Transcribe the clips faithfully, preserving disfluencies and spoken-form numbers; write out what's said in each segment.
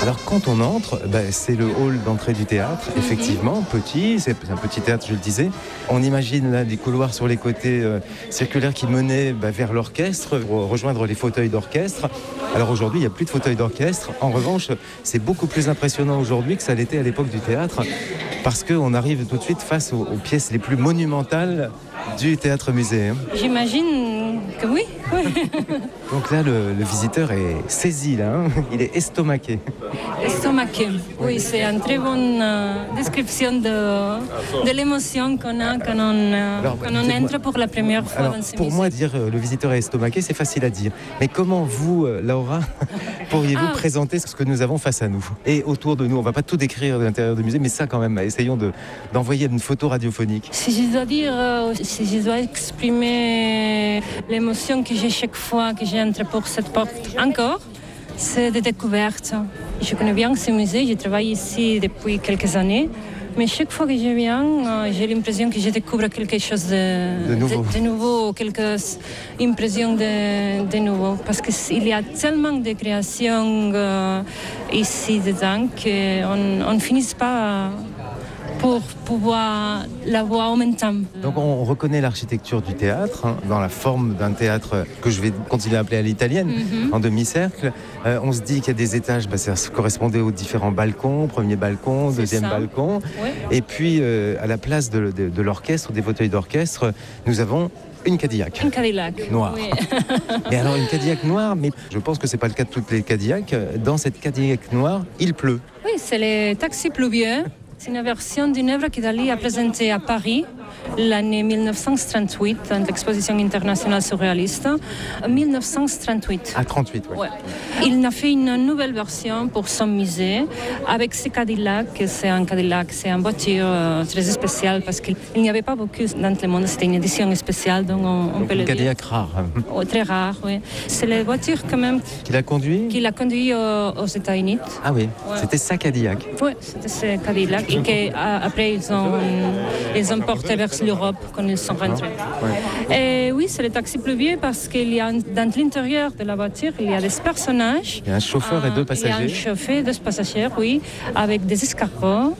Alors quand on entre, bah, c'est le hall d'entrée du théâtre, mm-hmm. effectivement, petit, c'est un petit théâtre, je le disais. On imagine là des couloirs sur les côtés euh, circulaires qui menaient bah, vers l'orchestre, pour rejoindre les fauteuils d'orchestre. Alors aujourd'hui, il n'y a plus de fauteuils d'orchestre. En revanche, c'est beaucoup plus impressionnant aujourd'hui que ça l'était à l'époque du théâtre, parce qu'on arrive tout de suite face aux, aux pièces les plus monumentales du théâtre-musée. Hein. J'imagine que oui. oui. Donc là, le, le visiteur est saisi, là, hein. Il est estomaqué. Estomaqué, oui, c'est une très bonne euh, description de, de l'émotion qu'on a quand on, euh, alors, quand on entre pour la première fois alors, dans ce pour musée. Moi, dire euh, le visiteur est estomaqué, c'est facile à dire. Mais comment vous, euh, Laura, pourriez-vous ah. présenter ce que nous avons face à nous et autour de nous? On ne va pas tout décrire de l'intérieur du musée, mais ça quand même, essayons de, d'envoyer une photo radiophonique. Si je dois dire, euh, si je dois exprimer l'émotion que j'ai chaque fois que j'entre pour cette porte encore, c'est des découvertes. Je connais bien ce musée, je travaille ici depuis quelques années, mais chaque fois que je viens, euh, j'ai l'impression que je découvre quelque chose de, de nouveau, de, de nouveau quelques impressions de, de nouveau, parce qu'il y a tellement de créations euh, ici dedans qu'on ne finit pas pour pouvoir la voir en même temps. Donc on reconnaît l'architecture du théâtre, hein, dans la forme d'un théâtre que je vais continuer à appeler à l'italienne, mm-hmm. en demi-cercle. Euh, on se dit qu'il y a des étages, bah, ça correspondait aux différents balcons, premier balcon, c'est deuxième ça. balcon. Oui. Et puis euh, à la place de, de, de l'orchestre, des fauteuils d'orchestre, nous avons une Cadillac. Une Cadillac. Noire. Oui. Et alors une Cadillac noire, mais je pense que c'est pas le cas de toutes les Cadillacs. Dans cette Cadillac noire, il pleut. Oui, c'est les taxis pluvieux. C'est une version d'une œuvre que Dali a présentée à Paris l'année dix-neuf cent trente-huit dans l'exposition internationale surréaliste. dix-neuf cent trente-huit. Ah, trente-huit, oui. Ouais. Il a fait une nouvelle version pour son musée avec ce Cadillac. C'est un Cadillac, c'est une voiture euh, très spéciale parce qu'il n'y avait pas beaucoup dans le monde. C'était une édition spéciale, donc on, on donc peut le dire. Un Cadillac rare. Oh, très rare, oui. C'est la voiture quand même. Qu'il a conduit Qu'il a conduit aux, aux États-Unis. Ah oui, ouais. C'était sa Cadillac. Oui, c'était ce Cadillac. Et qu'après, ils ont, ils ont porté vers l'Europe quand ils sont rentrés. Ouais. Et oui, c'est le taxi pluvieux parce qu'il y a dans l'intérieur de la voiture, il y a des personnages. Il y a un chauffeur euh, et deux passagers. Il y a un chauffeur et deux passagers, oui, avec des escargots.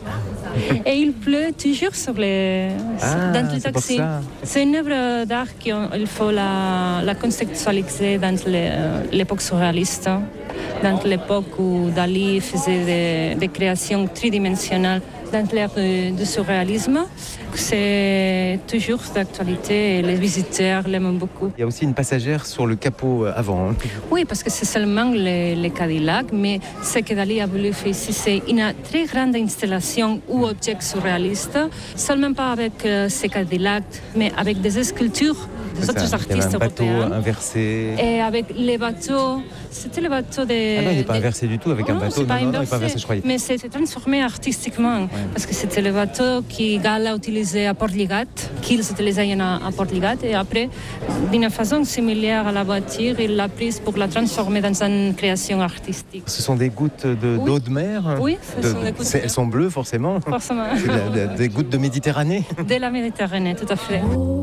Et il pleut toujours sur les, ah, dans le taxi. C'est, c'est une œuvre d'art qu'il faut la, la contextualiser dans l'époque surréaliste, dans l'époque où Dali faisait des, des créations tridimensionnelles dans l'ère du surréalisme. C'est toujours d'actualité et les visiteurs l'aiment beaucoup. Il y a aussi une passagère sur le capot avant. Hein. Oui, parce que c'est seulement les, les Cadillacs, mais ce que Dali a voulu faire ici, c'est une très grande installation ou objet surréaliste, seulement pas avec euh, ces Cadillacs, mais avec des sculptures des autres ça, artistes un bateau européens. Inversé. Et avec les bateaux, c'était le bateau des... Ah non, il n'est pas des... inversé du tout avec non, un bateau. C'est pas non, non, inversé, non, il n'est pas inversé, je croyais. Mais c'est transformé artistiquement, ouais. Parce que c'était le bateau que Gall a utilisé à Portligat, qu'ils utilisaient à Portligat, et après, d'une façon similaire à la voiture, il l'a prise pour la transformer dans une création artistique. Ce sont des gouttes de, oui. d'eau de mer. Oui, ce de, sont des gouttes. Elles sont bleues, forcément. Forcément. C'est la, la, des gouttes de Méditerranée. De la Méditerranée, tout à fait.